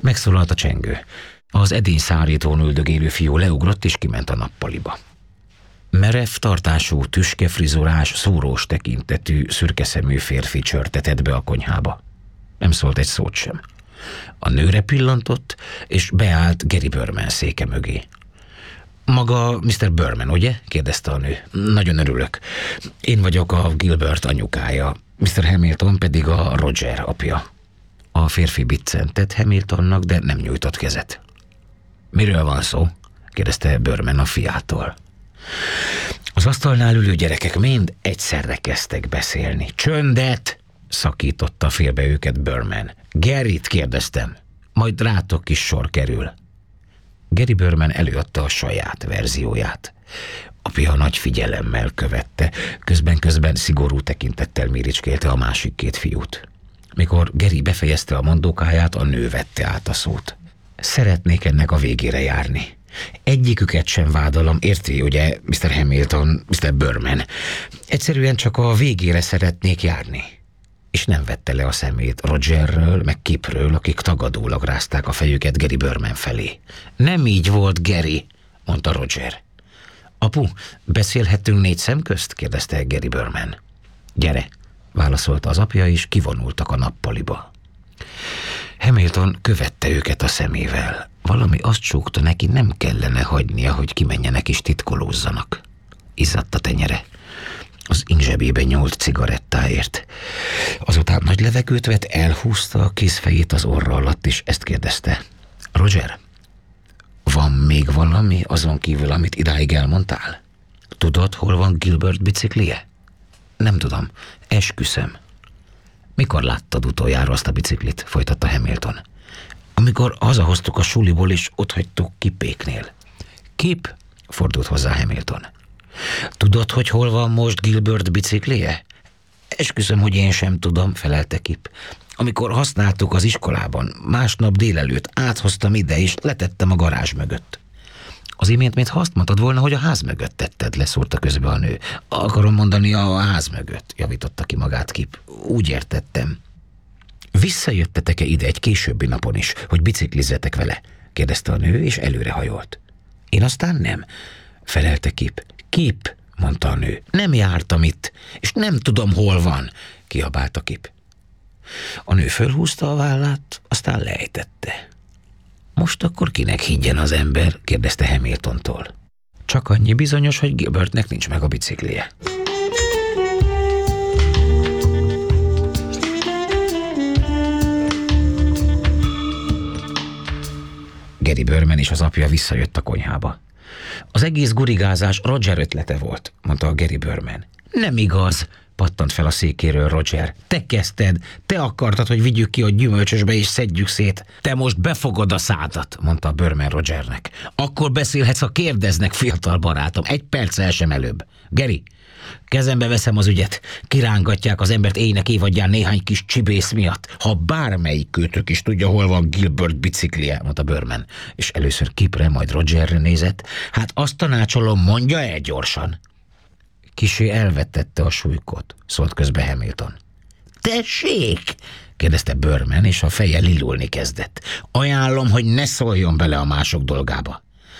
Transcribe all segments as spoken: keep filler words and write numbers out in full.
Megszólalt a csengő. Az edény szárítón üldögélő fiú leugrott és kiment a nappaliba. Merev tartású, tüskefrizurás, szúrós tekintetű, szürkeszemű férfi csörtetett be a konyhába. Nem szólt egy szót sem. A nőre pillantott, és beállt Gary Berman széke mögé. Maga miszter Berman, ugye? kérdezte a nő. Nagyon örülök. Én vagyok a Gilbert anyukája, miszter Hamilton pedig a Roger apja. A férfi biccentett Hamiltonnak, de nem nyújtott kezet. Miről van szó? kérdezte Berman a fiától. Az asztalnál ülő gyerekek mind egyszerre kezdtek beszélni. Csöndet! szakította félbe őket Berman. Garyt kérdeztem, majd rátok is sor kerül. Gary Berman előadta a saját verzióját. Apja nagy figyelemmel követte, közben-közben szigorú tekintettel méricskélte a másik két fiút. Mikor Gary befejezte a mondókáját, a nő vette át a szót. Szeretnék ennek a végére járni. Egyiküket sem vádolom, érti, ugye, miszter Hamilton, miszter Berman. Egyszerűen csak a végére szeretnék járni. És nem vette le a szemét Rogerről, meg Kipről, akik tagadólag rázták a fejüket Gary Berman felé. Nem így volt, Gary, mondta Roger. Apu, beszélhetünk négy szem közt? kérdezte Gary Berman. Gyere, válaszolta az apja, és kivonultak a nappaliba. Hamilton követte őket a szemével. Valami azt súgta neki, nem kellene hagynia, hogy kimenjenek és titkolózzanak. Izzadt a tenyere. Az ingzsebében nyúlt cigarettáért. Azután nagy levegőt vett, elhúzta a kézfejét az orra alatt, és ezt kérdezte. Roger, van még valami azon kívül, amit idáig elmondtál? Tudod, hol van Gilbert biciklije? Nem tudom, esküszöm. Mikor láttad utoljára azt a biciklit? Folytatta Hamilton. Amikor hazahoztuk a suliból, és otthagytuk Kipéknél. Kip? Fordult hozzá Hamilton. Tudod, hogy hol van most Gilbert biciklije? Esküszöm, hogy én sem tudom, felelte Kip. Amikor használtuk az iskolában, másnap délelőtt áthoztam ide, és letettem a garázs mögött. Az imént, mintha azt mondtad volna, hogy a ház mögött tetted, leszúrta közbe a nő. Akarom mondani, a ház mögött, javította ki magát Kip. Úgy értettem. Visszajöttetek-e ide egy későbbi napon is, hogy biciklizzetek vele? kérdezte a nő, és előrehajolt. Én aztán nem, felelte Kip. Kip, mondta a nő, nem jártam itt, és nem tudom, hol van, kiabálta Kip. A nő fölhúzta a vállát, aztán lejtette. Most akkor kinek higgyen az ember? kérdezte Hamiltontól. Csak annyi bizonyos, hogy Gilbertnek nincs meg a biciklije. Gary Berman és az apja visszajött a konyhába. Az egész gurigázás Roger ötlete volt, mondta a Gary Berman. Nem igaz, pattant fel a székéről Roger. Te kezdted, te akartad, hogy vigyük ki a gyümölcsösbe és szedjük szét. Te most befogod a szádat, mondta Berman Rogernek. Akkor beszélhetsz, ha kérdeznek, fiatal barátom, egy perccel sem előbb. Gary, kezembe veszem az ügyet. Kirángatják az embert éjnek évadján néhány kis csibész miatt. Ha bármelyik kötök is tudja, hol van Gilbert biciklije, mondta Berman, és először Kipre, majd Rogerre nézett. Hát azt tanácsolom, mondja el gyorsan. Kissé elvetette a súlykot, szólt közbe Hamilton. Tessék! kérdezte Berman, és a feje lilulni kezdett. Ajánlom, hogy ne szóljon bele a mások dolgába.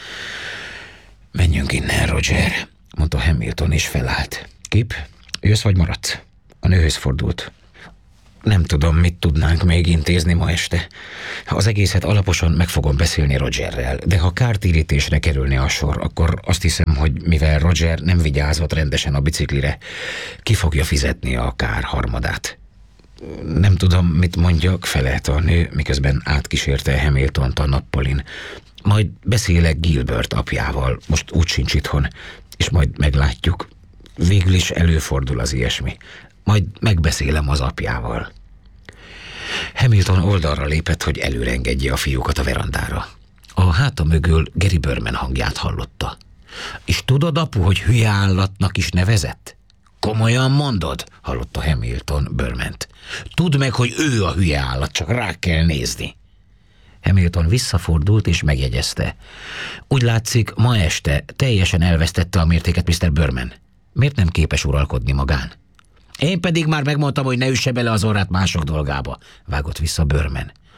Menjünk innen, Roger, mondta Hamilton, és felállt. Kip, jössz vagy maradsz? A nőhöz fordult. Nem tudom, mit tudnánk még intézni ma este. Az egészet alaposan meg fogom beszélni Rogerrel, de ha kártérítésre kerülne a sor, akkor azt hiszem, hogy mivel Roger nem vigyázott rendesen a biciklire, ki fogja fizetni a kár harmadát. Nem tudom, mit mondjak, felelte a nő, miközben átkísérte Hamiltont a nappalin. Majd beszélek Gilbert apjával, most úgy sincs itthon, és majd meglátjuk. Végül is előfordul az ilyesmi. Majd megbeszélem az apjával. Hamilton oldalra lépett, hogy előrengedje a fiúkat a verandára. A háta mögül Gary Berman hangját hallotta. És tudod, apu, hogy hülye állatnak is nevezett? Komolyan mondod? Hallotta Hamilton Bermant. Tudd meg, hogy ő a hülye állat, csak rá kell nézni. Hamilton visszafordult és megjegyezte. Úgy látszik, ma este teljesen elvesztette a mértéket miszter Berman. Miért nem képes uralkodni magán? Én pedig már megmondtam, hogy ne üsse bele az orrát mások dolgába, vágott vissza Berman.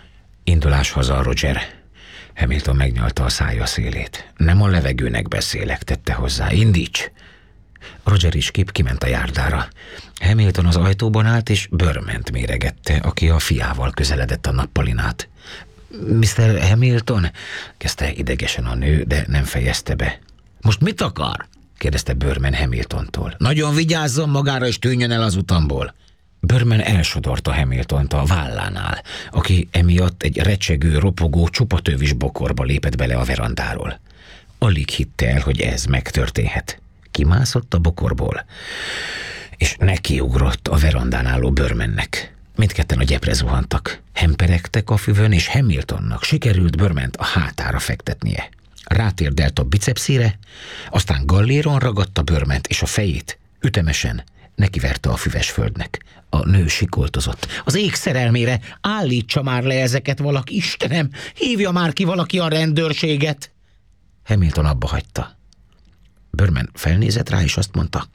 Indulás haza, Roger. Hamilton megnyalta a szája szélét. Nem a levegőnek beszélek, tette hozzá. Indíts! Roger és Kip kiment a járdára. Hamilton az ajtóban állt, és Burment méregette, aki a fiával közeledett a nappalin át. miszter Hamilton, kezdte idegesen a nő, de nem fejezte be. Most mit akar? kérdezte Burman Hamiltontól. Nagyon vigyázzon magára, és tűnjön el az utamból. Burman elsodorta Hamiltont a vállánál, aki emiatt egy recsegő, ropogó, csupatövis bokorba lépett bele a verandáról. Alig hitte el, hogy ez megtörténhet. Kimászott a bokorból, és nekiugrott a verandán álló Burmannek. Mindketten a gyepre zuhantak. Hemperegtek a füvön, és Hamiltonnak sikerült Burment a hátára fektetnie. Rátérdelt a bicepszére, aztán galléron ragadta Burment, és a fejét ütemesen nekiverte a füves földnek. A nő sikoltozott. Az ég szerelmére, állítsa már le ezeket valaki, Istenem, hívja már ki valaki a rendőrséget. Hamilton abba hagyta. Burman felnézett rá, és azt mondta,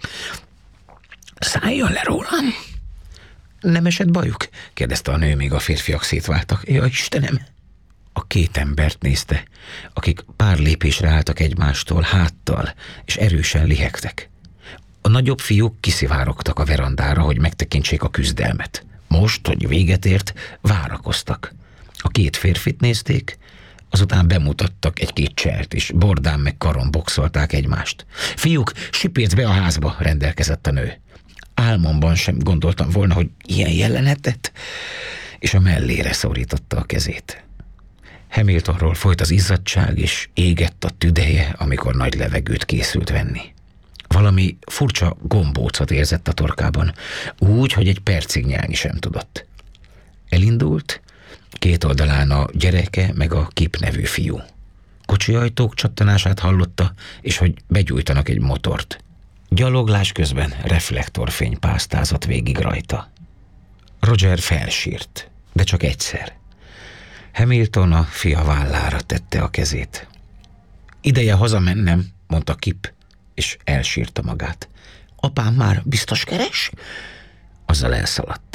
szálljon le rólam. Nem esett bajuk? kérdezte a nő, míg a férfiak szétváltak. Ja, Istenem! A két embert nézte, akik pár lépésre álltak egymástól háttal, és erősen lihegtek. A nagyobb fiúk kiszivárogtak a verandára, hogy megtekintsék a küzdelmet. Most, hogy véget ért, várakoztak. A két férfit nézték, azután bemutattak egy-két cselt, és bordán meg karon boxolták egymást. Fiúk, sipírc be a házba, rendelkezett a nő. Álmomban sem gondoltam volna, hogy ilyen jelenetet, és a mellére szorította a kezét. Hamiltonról folyt az izzadság, és égett a tüdeje, amikor nagy levegőt készült venni. Valami furcsa gombócot érzett a torkában, úgy, hogy egy percig nyelni sem tudott. Elindult, két oldalán a gyereke meg a Kip nevű fiú. Kocsi ajtók csattanását hallotta, és hogy begyújtanak egy motort. Gyaloglás közben reflektorfény pásztázott végig rajta. Roger felsírt, de csak egyszer. Hamilton a fia vállára tette a kezét. Ideje hazamennem, mondta Kip, és elsírta magát. Apám már biztos keres? Azzal elszaladt.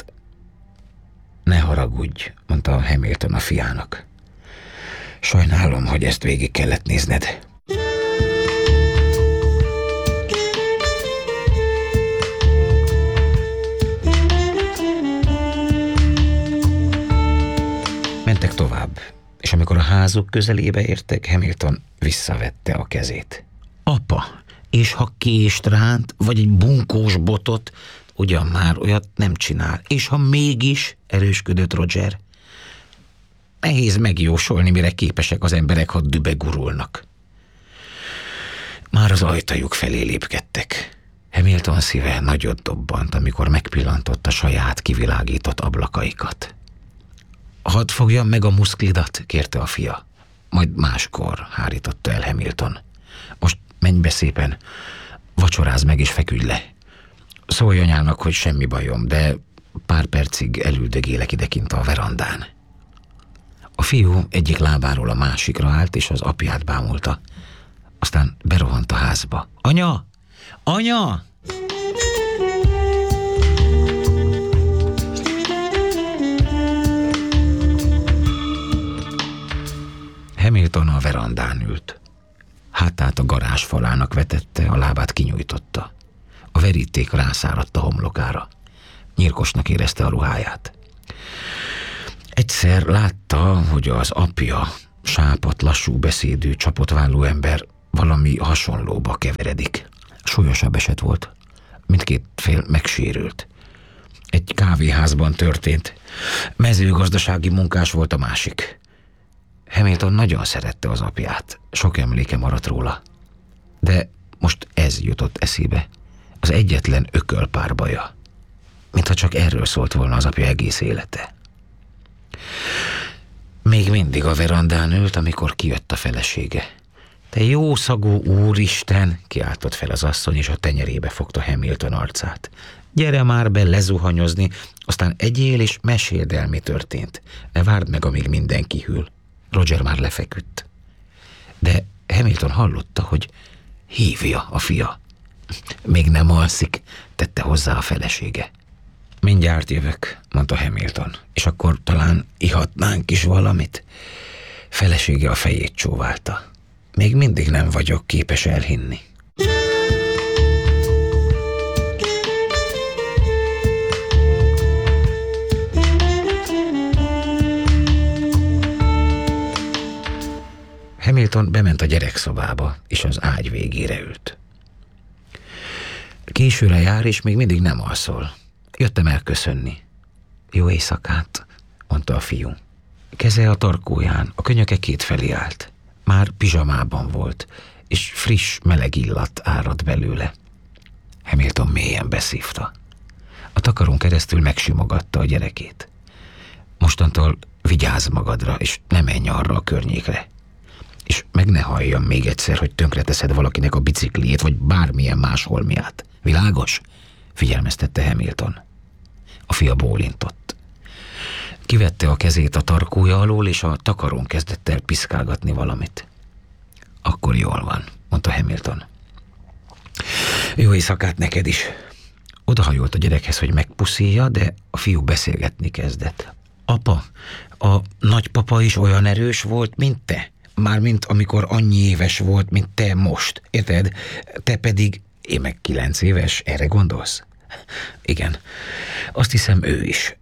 Ne haragudj, mondta Hamilton a fiának. Sajnálom, hogy ezt végig kellett nézned. Mentek tovább, és amikor a házuk közelébe értek, Hamilton visszavette a kezét. Apa, és ha kést ránt, vagy egy bunkós botot, ugyan már olyat nem csinál. És ha mégis, erősködött Roger. Nehéz megjósolni, mire képesek az emberek, ha dübe gurulnak. Már az ajtajuk felé lépkedtek. Hamilton szíve nagyot dobbant, amikor megpillantotta saját kivilágított ablakaikat. Hadd fogjam meg a muszklidat, kérte a fia. Majd máskor, hárította el Hamilton. Most menj be szépen, vacsorázz meg és feküdj le. Szólj anyának, hogy semmi bajom, de pár percig elüldögélek idekint a verandán. A fiú egyik lábáról a másikra állt, és az apját bámulta. Aztán berohant a házba. Anya! Anya! Hamilton a verandán ült. Hátát a garázs falának vetette, a lábát kinyújtotta. A veríték rászáradt a homlokára. Nyírkosnak érezte a ruháját. Egyszer látta, hogy az apja, sápadt, lassú beszédű, csapotvállú ember valami hasonlóba keveredik. Súlyosabb eset volt. Mindkét fél megsérült. Egy kávéházban történt. Mezőgazdasági munkás volt a másik. Hamilton nagyon szerette az apját. Sok emléke maradt róla. De most ez jutott eszébe. Az egyetlen ökölpárbaja. Mintha csak erről szólt volna az apja egész élete. Még mindig a verandán ült, amikor kijött a felesége. Te jószagú úristen, kiáltott fel az asszony, és a tenyerébe fogta Hamilton arcát. Gyere már be lezuhanyozni, aztán egyél és meséld el, mi történt. Ne várd meg, amíg mindenki hűl. Roger már lefeküdt. De Hamilton hallotta, hogy hívja a fia. Még nem alszik, tette hozzá a felesége. Mindjárt jövök, mondta Hamilton, és akkor talán ihatnánk is valamit. Felesége a fejét csóválta. Még mindig nem vagyok képes elhinni. Hamilton bement a gyerekszobába, és az ágy végére ült. Későre jár, és még mindig nem alszol. Jöttem elköszönni. Jó éjszakát, mondta a fiú. Keze a tarkóján, a könyöke kétfelé állt. Már pizsamában volt, és friss, meleg illat árad belőle. Hamilton mélyen beszívta. A takarón keresztül megsimogatta a gyerekét. Mostantól vigyázz magadra, és ne menj arra a környékre. És meg ne halljam még egyszer, hogy tönkreteszed valakinek a bicikliét, vagy bármilyen más holmiát. Világos? Figyelmeztette Hamilton. A fia bólintott. Kivette a kezét a tarkója alól, és a takarón kezdett el piszkálgatni valamit. Akkor jól van, mondta Hamilton. Jó éjszakát neked is. Odahajolt a gyerekhez, hogy megpuszíja, de a fiú beszélgetni kezdett. Apa, a nagypapa is olyan erős volt, mint te. Mármint amikor annyi éves volt, mint te most. Érted? Te pedig, én meg kilenc éves, erre gondolsz? Igen, azt hiszem ő is.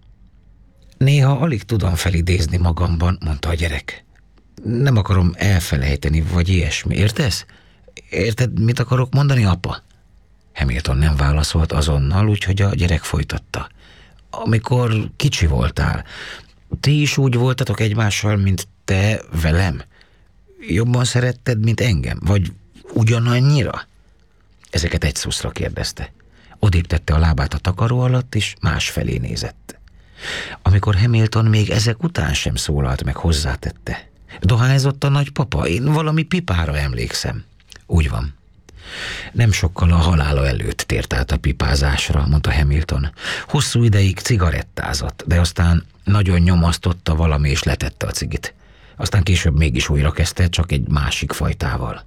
Néha alig tudom felidézni magamban, mondta a gyerek. Nem akarom elfelejteni, vagy ilyesmi, értesz? Érted, mit akarok mondani, apa? Hamilton nem válaszolt azonnal, úgyhogy a gyerek folytatta. Amikor kicsi voltál, ti is úgy voltatok egymással, mint te velem? Jobban szeretted, mint engem? Vagy ugyanannyira? Ezeket egy szuszra kérdezte. Odébb tette a lábát a takaró alatt, és másfelé nézett. Amikor Hamilton még ezek után sem szólalt meg, hozzátette. Dohányzott a nagypapa? Én valami pipára emlékszem. Úgy van. Nem sokkal a halála előtt tért át a pipázásra, mondta Hamilton. Hosszú ideig cigarettázott, de aztán nagyon nyomasztotta valami, és letette a cigit. Aztán később mégis újra kezdte, csak egy másik fajtával.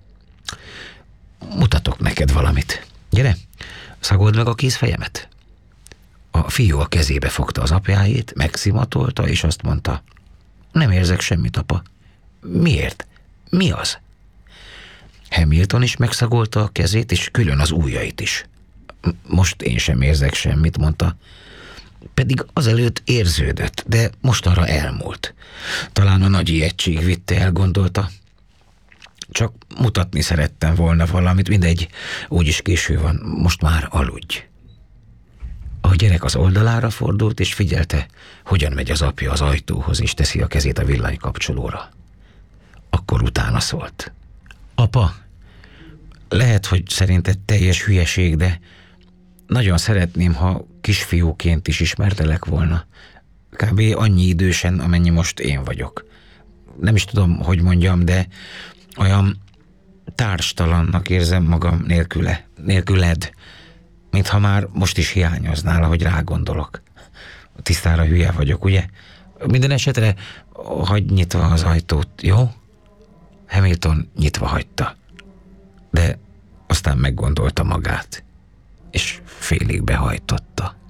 Mutatok neked valamit. Gyere, szagold meg a kézfejemet. A fiú a kezébe fogta az apjáét, megszimatolta, és azt mondta. Nem érzek semmit, apa. Miért? Mi az? Hamilton is megszagolta a kezét, és külön az ujjait is. Most én sem érzek semmit, mondta. Pedig azelőtt érződött, de mostanra elmúlt. Talán a nagy ijegység vitte el, gondolta. Csak mutatni szerettem volna valamit, mindegy, úgyis késő van, most már aludj. A gyerek az oldalára fordult, és figyelte, hogyan megy az apja az ajtóhoz, és teszi a kezét a villanykapcsolóra. Akkor utána szólt. Apa, lehet, hogy szerinted teljes hülyeség, de nagyon szeretném, ha kisfiúként is ismertelek volna. Kb. Annyi idősen, amennyi most én vagyok. Nem is tudom, hogy mondjam, de olyan társtalannak érzem magam nélküle, nélküled, mintha már most is hiányoznál, ahogy rágondolok. Tisztára hülye vagyok, ugye? Minden esetre hagyd nyitva az ajtót, jó? Hamilton nyitva hagyta, de aztán meggondolta magát, és félig behajtotta.